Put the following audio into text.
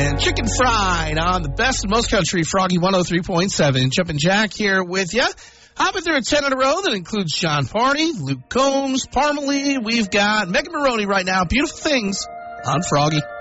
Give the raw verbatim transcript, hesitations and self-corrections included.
and Chicken Fried on the best of most country, Froggy one oh three point seven. Jumpin' Jack here with you. Hopping through a ten in a row that includes John Party, Luke Combs, Parmalee. We've got Megan Maroney right now. Beautiful Things on Froggy.